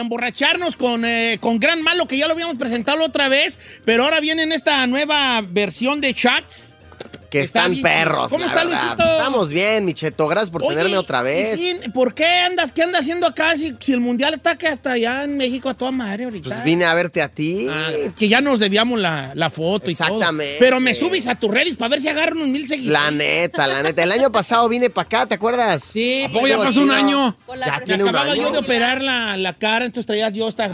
emborracharnos con Gran Malo, que ya lo habíamos presentado otra vez, pero ahora viene en esta nueva versión de shots. Que están bien, perros. ¿Cómo está, verdad. Luisito? Estamos bien, mi Cheto. Gracias por tenerme otra vez. ¿Por qué andas? ¿Qué andas haciendo acá si el mundial está que hasta allá en México a toda madre ahorita? Pues vine a verte a ti. Que ya nos debíamos la foto y todo. Exactamente. Pero me subes a tus redes para ver si agarro unos 1,000 seguidores. La neta. El año pasado vine para acá, ¿te acuerdas? Sí. ¿A poco ya pasó un año? Ya Me tiene un acababa año. yo de operar la cara, entonces traía yo esta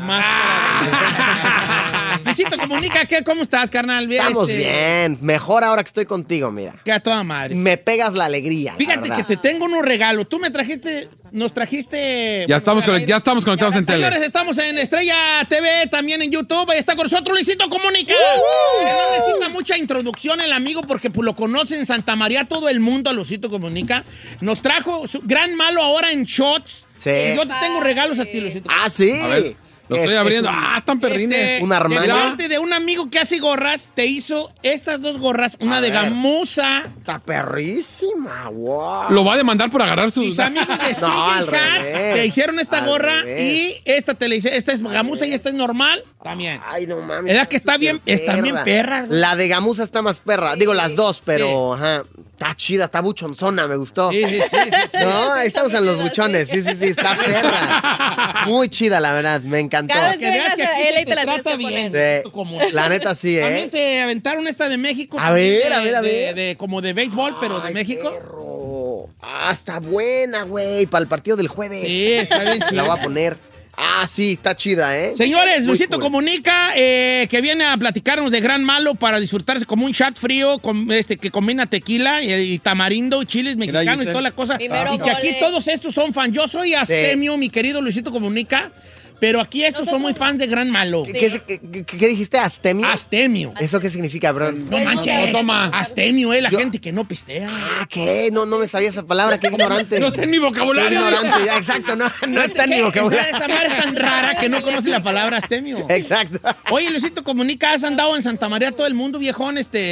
máscara. Luisito Comunica, ¿cómo estás, carnal? Estamos bien. Mejor ahora que estoy contigo, mira. Que a toda madre. Me pegas la alegría. Fíjate que te tengo unos regalos. Tú nos trajiste... Ya estamos conectados en tele. Señores, estamos en Estrella TV, también en YouTube. Ahí está con nosotros Luisito Comunica. No necesita mucha introducción el amigo porque pues, lo conoce en Santa María todo el mundo a Luisito Comunica. Nos trajo su Gran Malo ahora en shots. Sí. Yo te tengo regalos a ti, Luisito. Ah, sí. A ver, lo estoy abriendo. Tan perrines. un armario. De parte de un amigo que hace gorras, te hizo estas dos gorras, una de gamuza. Está perrísima, wow. Lo va a demandar por agarrar sus... Mis amigos de CJ al Hats revés. te hicieron esta Al gorra revés. y esta te la hice. Esta es gamuza y esta es normal. También. Ay, no mames. ¿Verdad que está bien? Están bien perras, güey. La de gamuza está más perra. Digo, las dos, pero ajá. Está chida, está buchonzona, me gustó. Sí. No, ahí estamos en los buchones. Sí, está perra. Muy chida, la verdad, me encantó. Cada vez Que veas que aquí Él se y te te la trata tienes que bien. poner. Sí. Como- La neta sí, También te aventaron esta de México. A ver, también a ver. como de béisbol, pero de Ay, México. perro. Está buena, güey. Para el partido del jueves. Sí, está bien La chida. voy a poner. Sí, está chida, ¿eh? Señores, Muy Luisito cool. Comunica, que viene a platicarnos de Gran Malo para disfrutarse como un chat frío que combina tequila y tamarindo, chiles mexicanos y Giselle. toda la cosa. Primero Y que aquí mole. todos estos son fans. Yo soy Astemio, mi querido Luisito Comunica, pero aquí estos son muy fans de Gran Malo. ¿Qué dijiste? ¿Astemio? Astemio. ¿Eso qué significa, bro? No manches. no toma. Astemio, la Yo- gente que no pistea. ¿Qué? No me sabía esa palabra. Qué ignorante. No está en mi Qué vocabulario. ignorante. Ya, exacto. No está en mi vocabulario. Esa madre es tan rara que no conoce la palabra Astemio. Exacto. Oye, Luisito Comunica, has andado en Santa María todo el mundo, viejón.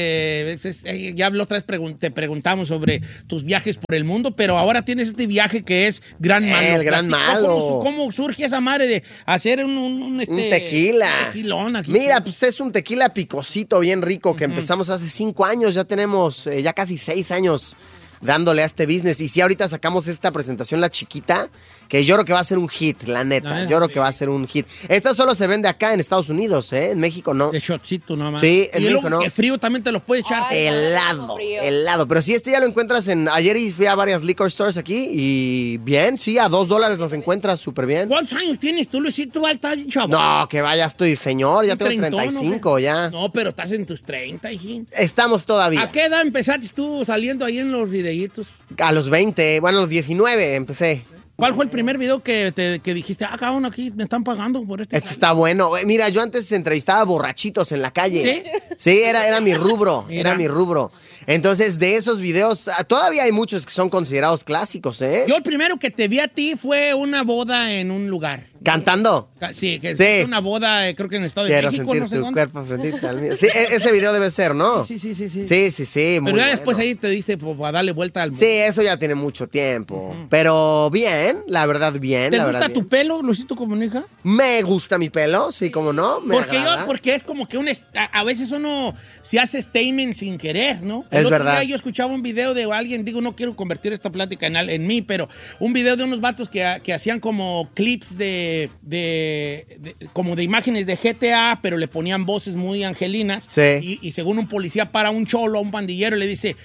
Ya la otra vez te preguntamos sobre tus viajes por el mundo, pero ahora tienes este viaje que es Gran Malo. El Gran Malo. ¿Cómo surge esa madre de hacer un tequila. tequilón aquí? Mira, pues es un tequila picosito bien rico que empezamos hace 5 años. Ya tenemos ya casi 6 años dándole a este business. Y sí, ahorita sacamos esta presentación, la chiquita, que yo creo que va a ser un hit, la neta. Yo creo que va a ser un hit. Esta solo se vende acá en Estados Unidos, ¿eh? En México no. De shotcito nomás. Sí, en y México luego no. que frío también te los puedes echar. Ay, Helado. Pero sí, ya lo encuentras ayer y fui a varias liquor stores aquí y bien, sí, a $2 los encuentras súper bien. ¿Cuántos años tienes tú, Luisito? Estás bien chavo. No, que vaya, estoy señor, ya tengo Treintón, 35 ¿no? ya. No, pero estás en tus 30, hijín. Estamos todavía. ¿A qué edad empezaste tú saliendo ahí en los videitos? A los 20, bueno, a los 19 empecé. ¿Cuál fue el primer video que dijiste, cabrón, aquí me están pagando por este? Este está bueno. Mira, yo antes entrevistaba borrachitos en la calle. Sí, era mi rubro. Mira. Era mi rubro. Entonces, de esos videos, todavía hay muchos que son considerados clásicos, ¿eh? Yo el primero que te vi a ti fue una boda en un lugar. ¿Cantando? Sí, que Sí. fue una boda, creo que en el Estado de Quiero México, sentir no sé tu dónde. cuerpo frente al mío. Sí, ese video debe ser, ¿no? Sí. Sí, muy Pero ya después bueno. ahí te diste a darle vuelta al mundo. Sí, eso ya tiene mucho tiempo. Pero bien, la verdad, bien. ¿Te la gusta verdad, tu bien. pelo, Luisito Comunica? Me gusta mi pelo, sí, como no. Me agrada. Porque es como que a veces uno se hace statement sin querer, ¿no? Es El otro verdad. día yo escuchaba un video de alguien, digo, no quiero convertir esta plática en mí, pero un video de unos vatos que hacían como clips como de imágenes de GTA, pero le ponían voces muy angelinas. Sí. Y según un policía para un cholo, un pandillero, le dice,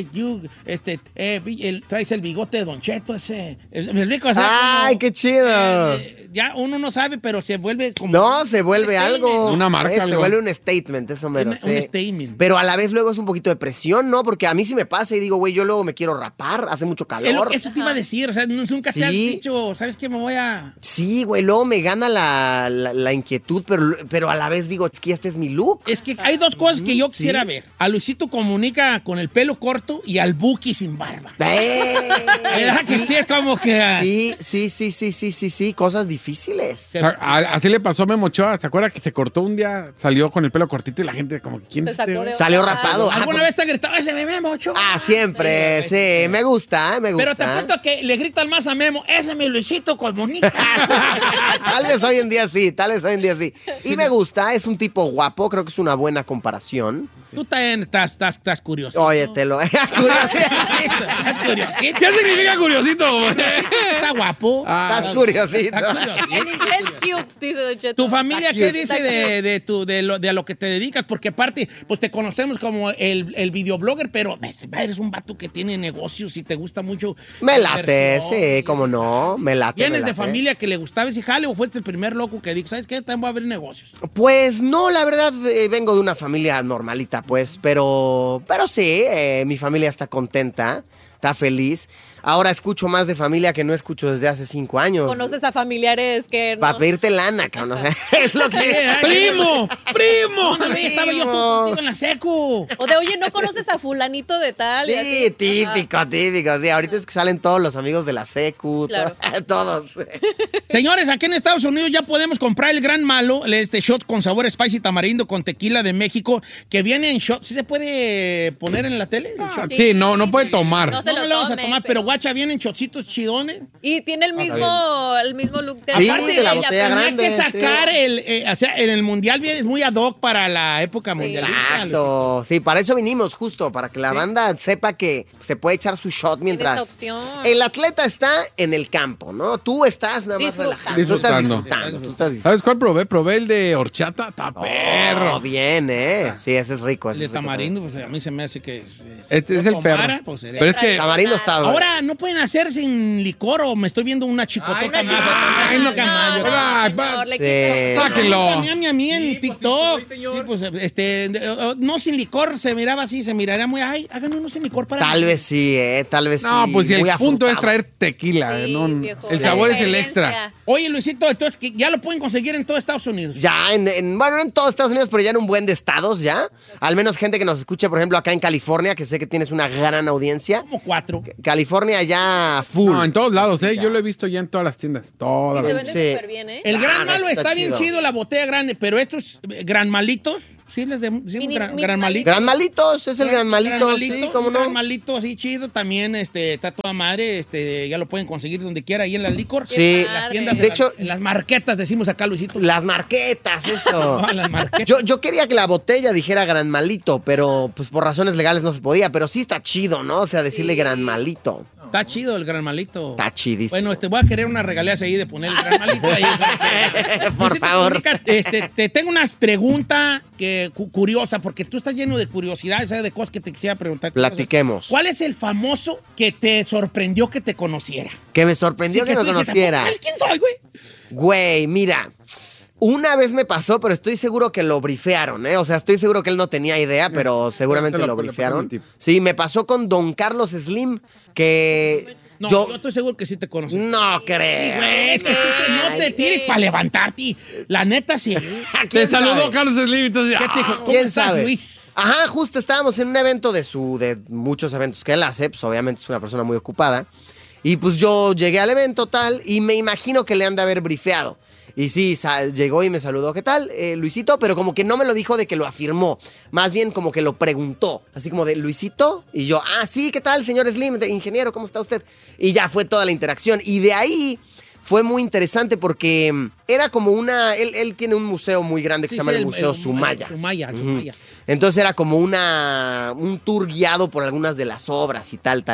traes el bigote de Don Cheto ese. ¿Me explico? O sea, ¡Ay, como, qué chido! ya uno no sabe, pero se vuelve como... No, se vuelve algo. Una marca, Se algo. vuelve un statement, eso mero. Un sí. statement. Pero a la vez luego es un poquito de presión, ¿no? Porque a mí sí me pasa y digo, güey, yo luego me quiero rapar, hace mucho calor. Eso te iba a decir, o sea, nunca te has Sí. dicho, ¿sabes qué? Me voy a... Sí, güey, luego me gana la inquietud, pero a la vez digo, es que este es mi look. Es que hay dos cosas que yo Sí. quisiera ver. A Luisito Comunica con el pelo corto y al Buki sin barba. ¿Verdad que sí? Es como que... Sí, cosas diferentes. difíciles. O sea, así le pasó a Memo Ochoa. ¿Se acuerda que se cortó un día? Salió con el pelo cortito y la gente como, ¿quién es este güey? Salió rapado. ¿Alguna vez te ha gritado ese Memo Ochoa? Siempre, sí. Me gusta. Pero te apuesto que le gritan más a Memo, ese es mi Luisito Comunica. Tal vez hoy en día sí. Y me gusta, es un tipo guapo, creo que es una buena comparación. Tú también estás curioso. Oye, te lo... Curiosito. ¿Qué significa curiosito? Está guapo. Estás curiosito. En inglés, cute, dice Don Cheto. ¿Tu familia qué dice de lo que te dedicas? Porque aparte, pues te conocemos como el videoblogger, pero eres un vato que tiene negocios y te gusta mucho. Me late, sí, cómo no, me late. ¿Vienes de familia que le gustaba ese jale o fuiste el primer loco que dijo, ¿sabes qué? También voy a abrir negocios. Pues no, la verdad, vengo de una familia normalita, pues, pero sí, mi familia está contenta, está feliz. Ahora escucho más de familia que no escucho desde hace 5 años. ¿Conoces a familiares que no? Para pedirte lana, cabrón. Es lo que... ¡Primo! Estaba yo contigo en la secu. O de, oye, ¿no conoces a fulanito de tal? Y Sí, así. típico. Sí, ahorita es que salen todos los amigos de la secu, Claro. todos. Señores, aquí en Estados Unidos ya podemos comprar el Gran Malo, este shot con sabor spicy tamarindo con tequila de México, que viene en shot. ¿Sí se puede poner en la tele? Sí, no puede tomar. No se No lo lo vamos a tome, tomar, pero guacha, vienen shotcitos chidones. Y tiene el mismo look de Sí, Aparte, de la ella, botella pero- grande. Hay que sacar o sea, en el mundial viene es muy ad hoc para la época Sí. mundialista. Exacto. Sí, para eso vinimos, justo, para que la banda sepa que se puede echar su shot mientras... esa opción. El atleta está en el campo, ¿no? Tú estás nada más Disfrutando. relajado. Tú estás Disfrutando. disfrutando. ¿Sabes cuál probé? Probé el de horchata. ¡Está perro! Oh, bien, ¿eh? Sí, ese es rico. El de tamarindo, pues a mí se me hace que... Este es el perro. Pues, sería- Pero es que... Tamarindo está... Ahora, ¿no pueden hacer sin licor o me estoy viendo una chicotota Una más? chicotota. Ay, no, No, camayo. Ay, señor, le sí. quito. Sáquenlo. A mí en TikTok. Sí, pues, no sin licor se miraba así, se miraría muy, ay, háganme uno sin licor para Tal mí. vez sí, tal vez No, sí. pues si el Muy punto es afrutado. traer tequila. Sí, ¿no? viejo, El la sabor es el experiencia. extra. Oye, Luisito, entonces que ya lo pueden conseguir en todo Estados Unidos. Ya, bueno, no en todos Estados Unidos, pero ya en un buen de estados, ya. Al menos gente que nos escuche, por ejemplo, acá en California, que sé que tienes una gran audiencia. Como 4. California ya full. No, en todos lados, ¿eh? Yo lo he visto ya en todas las tiendas. Todas Y se las vende Sí. súper bien, ¿eh? El Gran Ah, Malo está está bien chido. chido, la botella grande, pero estos Gran Malitos, sí les decimos Mini- Gran mini Malito. Gran Malitos, es el Gran Malito, sí, cómo no. Gran Malito así chido, también está toda madre, ya lo pueden conseguir donde quiera, ahí en la licor. Sí. En las tiendas, De hecho, en las marquetas, decimos acá, Luisito. Las marquetas, eso. No, las marquetas. Yo quería que la botella dijera Gran Malito, pero pues por razones legales no se podía, pero sí está chido, ¿no? O sea, decirle Gran Malito. Está chido el Gran Malito. Está chidísimo. Bueno, voy a querer unas regalías ahí de poner el Gran Malito ahí. Por Luisito favor. Comunica, te tengo una pregunta curiosa, porque tú estás lleno de curiosidades, ¿sabes? De cosas que te quisiera preguntar. Platiquemos. ¿Cuál es el famoso que te sorprendió que te conociera? Que me sorprendió Sí, que tú me dijiste, conociera. ¿sabes quién soy, güey? Güey, mira. Una vez me pasó, pero estoy seguro que lo brifearon, ¿eh? O sea, estoy seguro que él no tenía idea, pero seguramente Te lo lo brifearon. permití. Sí, me pasó con Don Carlos Slim, que No, yo... yo estoy seguro que sí te conocí. No Sí, creo. güey, es que tú no te tires para levantarte. La neta, sí. ¿Quién Te saludó sabe? Carlos Slim, entonces ¿Qué te dijo? ¿Cómo ¿Quién estás, sabe? Luis? Ajá, justo estábamos en un evento de muchos eventos que él hace, pues obviamente es una persona muy ocupada. Y pues yo llegué al evento tal y me imagino que le han de haber brifeado. Y sí, llegó y me saludó, ¿qué tal, Luisito? Pero como que no me lo dijo de que lo afirmó, más bien como que lo preguntó, así como de, ¿Luisito? Y yo, sí, ¿qué tal, señor Slim? Ingeniero, ¿cómo está usted? Y ya fue toda la interacción. Y de ahí fue muy interesante porque era como él tiene un museo muy grande que Sí, se llama sí, el Museo Sumaya. Sumaya. Entonces era como un tour guiado por algunas de las obras y tal.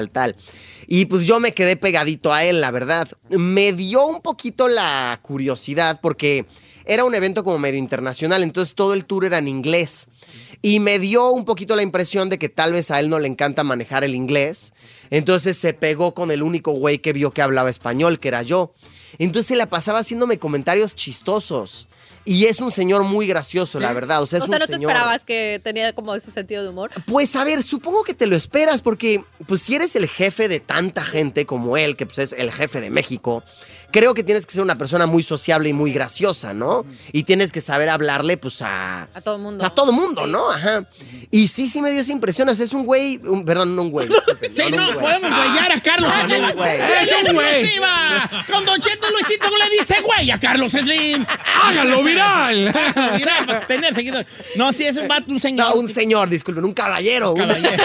Y pues yo me quedé pegadito a él, la verdad. Me dio un poquito la curiosidad porque era un evento como medio internacional, entonces todo el tour era en inglés. Y me dio un poquito la impresión de que tal vez a él no le encanta manejar el inglés. Entonces se pegó con el único güey que vio que hablaba español, que era yo. Entonces se la pasaba haciéndome comentarios chistosos. Y es un señor muy gracioso, la verdad. O sea, es un ¿no te señor... esperabas que tenía como ese sentido de humor? Pues a ver, supongo que te lo esperas porque pues si eres el jefe de tanta gente como él, que pues es el jefe de México, creo que tienes que ser una persona muy sociable y muy graciosa, ¿no? Y tienes que saber hablarle pues A todo el mundo. a todo mundo, Sí. ¿no? Ajá. Y sí me dio esa impresión. Es un güey, perdón, no un güey. Sí, no, podemos güeyar a Carlos. güey. Es un ¡Exclusiva! Con Don Cheto Luisito le dice güey a Carlos Slim. ¡Hágalo viral! Mira, para tener seguidores. No, sí, es un vato, un señor. No, un señor, disculpen, un caballero. Caballero.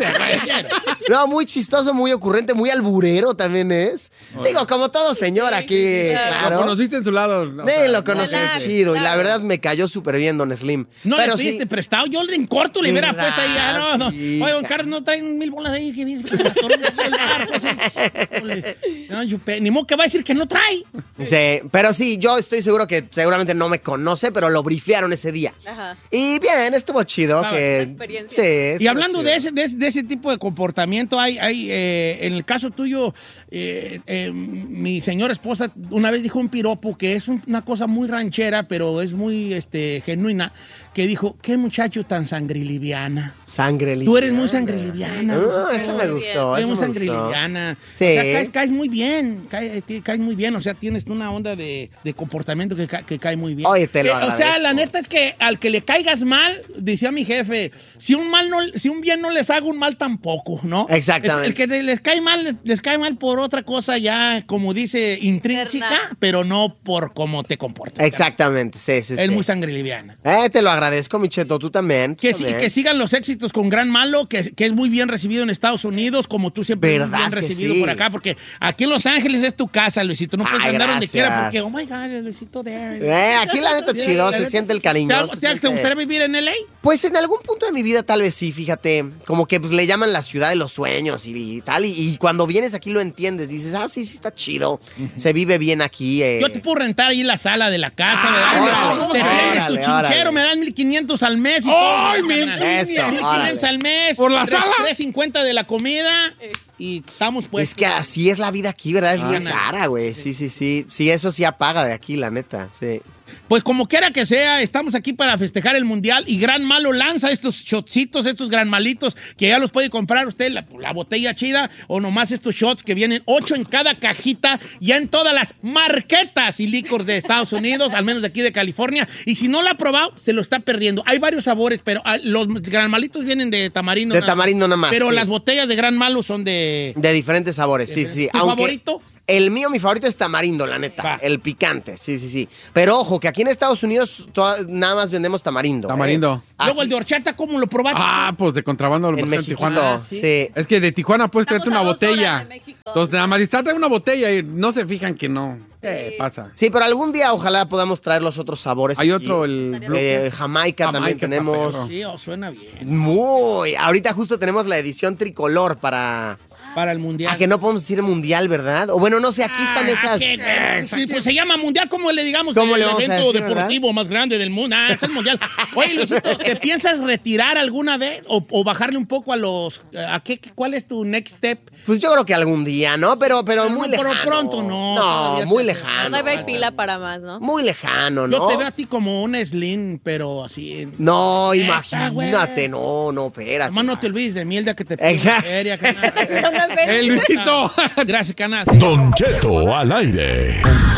No, muy chistoso, muy ocurrente, muy alburero también es. Digo, como todo señor aquí, claro. Lo claro. conociste en su lado. ¿no? Sí, lo conocí Relax, chido y la claro. verdad me cayó súper bien Don Slim. No pero le pediste sí, prestado. Yo en corto le hubiera ¿Verdad? puesto ahí. Ah, no. Sí. Oye, don Carlos, no traen 1000 bolas ahí. Que dice que se me atoró el arco, ese. No, ni modo que va a decir que no trae. sí, pero sí, yo estoy seguro que seguramente no me conoce, pero lo brifearon ese día. Ajá. Y bien, estuvo chido. Claro, Que, una experiencia. Sí, Y estuvo hablando chido. de ese tipo de comportamiento, hay en el caso tuyo, mi señora esposa una vez dijo un piropo que es una cosa muy ranchera, pero es muy genuina, que dijo, qué muchacho tan sangriliviana. Sangre limpia. Tú eres muy sangriliviana. Ah, esa me Muy gustó. Eres esa muy me sangriliviana. Sí. O sea, caes muy bien. Caes muy bien. O sea, tienes una onda de comportamiento que cae muy bien. Oye, te lo O sea, agradezco. la neta es que al que le caigas mal, decía mi jefe, si un bien no les hago, un mal tampoco, ¿no? Exactamente. El que les cae mal por otra cosa ya, como dice, intrínseca, Interna. pero no por cómo te comportas. Exactamente, sí, sí, Es sí. muy sangriliviana. Te lo agradezco, Micheto, tú también. Que sigan los éxitos con Gran Malo, que es muy bien recibido en Estados Unidos, como tú siempre eres muy ¿Verdad bien que recibido sí? por acá, porque aquí en Los Ángeles es tu casa, Luisito. No puedes Ay, andar donde gracias. quiera porque, oh my God, Luisito there. Aquí la neta chido, se siente el cariño. se ¿Te siente- gustaría vivir en LA? Pues en algún punto de mi vida tal vez sí, fíjate. Como que pues, le llaman la ciudad de los sueños y tal. Y cuando vienes aquí lo entiendes. Dices, sí, está chido. Se vive bien aquí. Yo te puedo rentar ahí la sala de la casa, ¿verdad? órale, Te tienes órale, tu chinchero, órale. me das 1,500 al mes y ¡Ay, todo. mil carnal. Eso, 1,500 órale. al mes. ¿Por la sala? 350 de la comida y estamos pues. Es que así es la vida aquí, ¿verdad? Es bien no. cara, güey. Sí. Sí, eso sí apaga de aquí, la neta. Sí. Pues como quiera que sea, estamos aquí para festejar el Mundial y Gran Malo lanza estos shotcitos, estos Gran Malitos, que ya los puede comprar usted, la botella chida, o nomás estos shots que vienen 8 en cada cajita, ya en todas las marquetas y licores de Estados Unidos, al menos de aquí de California. Y si no lo ha probado, se lo está perdiendo. Hay varios sabores, pero los Gran Malitos vienen de tamarindo. De tamarindo nada más, Pero sí. las botellas de Gran Malo son de... De diferentes sabores, sí. ¿Tu favorito? Mi favorito es tamarindo, la neta. Va. El picante, sí. Pero ojo, que aquí en Estados Unidos nada más vendemos tamarindo. Tamarindo. Luego el Aquí, de horchata, ¿cómo lo probaste? Pues de contrabando lo en mejor en México, Tijuana. sí. sí. Es que de Tijuana puedes traerte Estamos una a 2 horas botella. de México. Entonces, nada más, si trae una botella y no se fijan que no. Pasa. Sí, pero algún día ojalá podamos traer los otros sabores. Hay aquí. otro, el Estaría Blue. Jamaica también Jamaica, tenemos. está Sí, suena bien. Muy. Ahorita justo tenemos la edición tricolor para... Para el Mundial. que no podemos decir mundial, ¿verdad? O bueno, no sé, aquí están esas... Sí, pues se llama Mundial, ¿cómo le digamos? ¿Cómo el le vamos a evento decir, deportivo más grande del mundo. Este es Mundial. Oye, Luisito, ¿te piensas retirar alguna vez o bajarle un poco a los... ¿Cuál es tu next step? Pues yo creo que algún día, ¿no? Pero muy no, pero lejano. pronto no, No, todavía muy te- lejano. Todavía hay pila para más, ¿no? Muy lejano, ¿no? Yo te veo a ti como un slim, pero así... No, Neta, imagínate, güey. no, espérate. Además, no te olvides de mí el día que te Exacto. feria, canal. Son las veces. ¡Luisito! Gracias, canal. Don Cheto al aire.